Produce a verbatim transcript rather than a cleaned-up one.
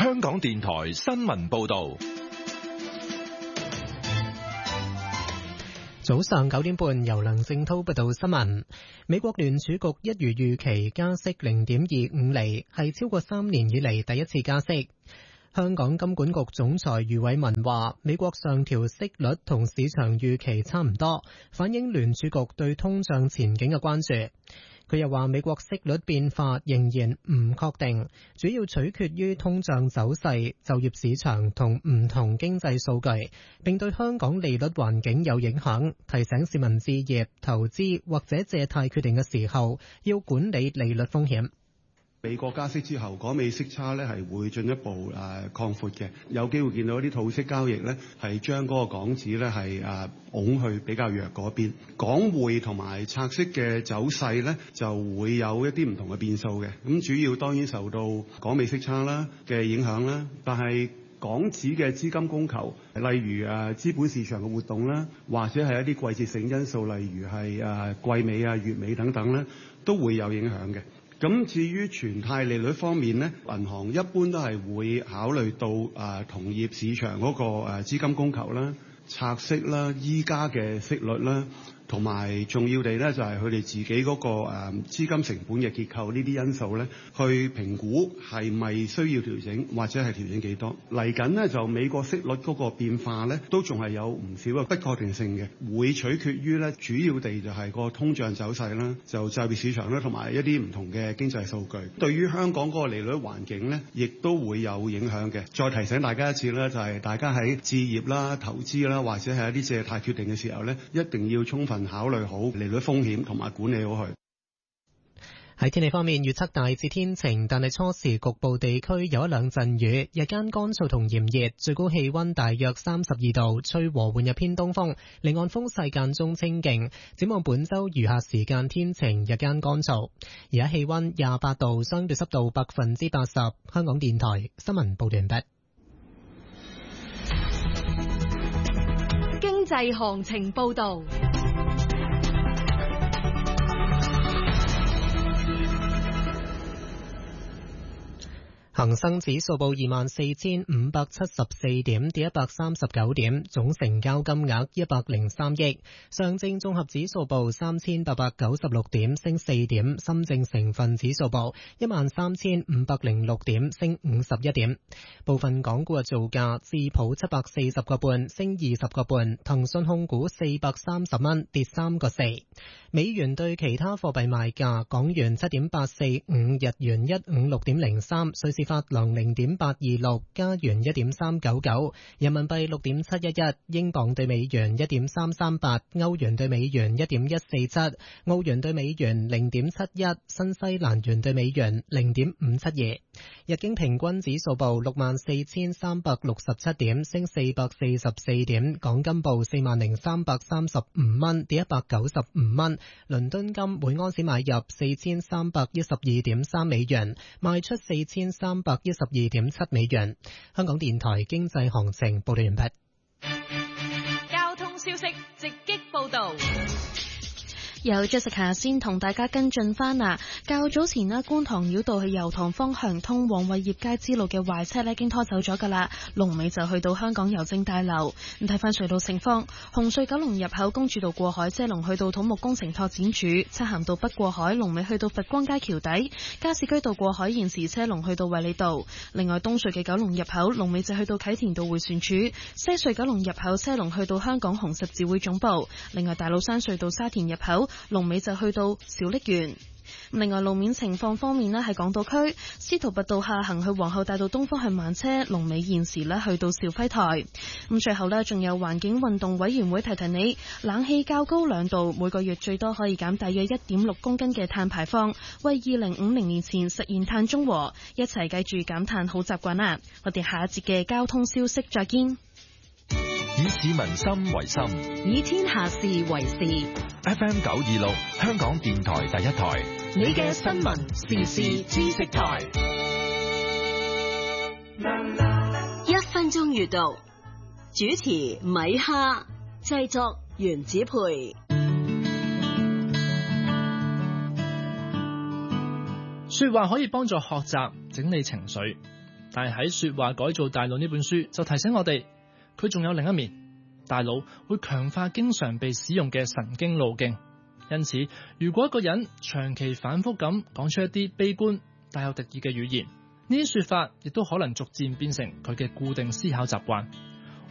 香港電台新聞報道。 早上九點半，由梁正濤報道新聞。美國聯儲局一如預期加息零點二五厘，係超過三年以嚟第一次加息。香港金管局總裁余偉文話，美國上調息率同市場預期差唔多，反映聯儲局對通脹前景嘅關注。佢又話，美國息率變化仍然唔確定，主要取決於通脹走勢、就業市場同唔同經濟數據，並對香港利率環境有影響，提醒市民置業、投資或者借貸決定嘅時候，要管理利率風險。 美國加息之後，港美息差咧係會進一步誒擴闊嘅，有機會見到一啲套息交易咧係將嗰個港紙咧係誒拱去比較弱嗰邊，港匯同埋拆息嘅走勢咧就會有一啲唔同嘅變數嘅。咁主要當然受到港美息差啦嘅影響啦，但係港紙嘅資金供求，例如誒資本市場嘅活動啦，或者係一啲季節性因素，例如係誒季尾啊、月尾等等咧，都會有影響嘅。咁至於存貸利率方面咧，銀行一般都係會考慮到誒同業市場嗰個誒資金供求啦、拆息啦、依家嘅息率啦，同埋重要地咧就係佢哋自己嗰個誒資金成本嘅結構呢啲因素咧，去評估係咪需要調整或者係調整幾多。嚟緊呢，就美國息率嗰個變化咧，都仲係有唔少嘅不確定性嘅，會取決於咧主要地就係個通脹走勢啦，就就業市場啦，同埋一啲唔同嘅經濟數據。對於香港嗰個利率環境咧，亦都會有影響嘅。再提醒大家一次咧，就係大家喺置業啦、投資啦，或者係一啲借貸決定嘅時候咧，一定要充分考慮好利率風險同埋管理好佢。 喺天氣方面，預測大致天晴，但係初時局部地區有一兩陣雨，日間乾燥同炎熱，最高氣溫大約三十二度，吹和緩嘅偏東風，離岸風勢間中清勁。展望本周餘下時間天晴，日間乾燥。而家氣溫廿八度，相對濕度百分之八十。香港電台新聞報道完畢。 經濟行情報道。 恒生指數報二萬四千五百七十四點，跌一百三十九點，總成交金額一百零三億。上證綜合指數報三千八百九十六點，升四點。深證成分指數報一萬三千五百零六點，升五十一點。部分港股嘅造價：智普七百四十個半，升二十個半；騰訊控股四百三十蚊，跌三個四。美元對其他貨幣賣價：港元七點八四五，日元一五六點零三，瑞士法郎零點八二六，加元一點三九九，人民幣六點七一一，英鎊對美元一點三三八，歐元對美元一點一四七，澳元對美元零點七一，新西蘭元對美元零點五七二。日經平均指數報六萬四千三百六十七點，升四百四十四點。港金報四萬零三百三十五蚊，跌一百九十五蚊。倫敦金每安士買入四千三百一十二點三美元，賣出四千三百一十二點七美元。香港電台經濟行情報道完畢。 交通消息直擊報道。 由 Jessica 先同大家跟進翻啊！較早前呢，觀塘繞道去油塘方向通往偉業街支路嘅壞車呢，已經拖走咗噶啦，龍尾就去到香港郵政大樓。咁睇翻隧道情況，紅隧九龍入口公主道過海車龍去到土木工程拓展署，漆咸道北過海龍尾去到佛光街橋底，加士居道過海現時車龍去到衛理道。另外東隧嘅九龍入口龍尾就去到啟田道迴旋處，西隧九龍入口車龍去到香港紅十字會總部。另外大老山隧道沙田入口龍尾就去到小瀝源。另外路面情況方面呢，喺港島區司徒拔道下行去皇后大道東方向慢車，龍尾現時呢去到兆輝台。咁最後呢，仲有環境運動委員會提提你，冷氣較高兩度，每個月最多可以減大約一點六公斤嘅碳排放，為二零五零年前實現碳中和，一齊記住減碳好習慣啦。我哋下一節嘅交通消息再見。 以市民心為心， 以天下事為事。 F M 九二六，香港電台第一台， 你嘅新聞時事知識台。一分鐘閱讀，主持米哈，製作原子培。 說話可以幫助學習整理情緒。 但係喺說話改造大腦呢本書就提醒我哋，佢仲有另一面，大腦會強化經常被使用嘅神經路徑。因此，如果一個人長期反覆咁講出一啲悲觀、帶有敵意嘅語言，呢啲說法亦都可能逐漸變成佢嘅固定思考習慣。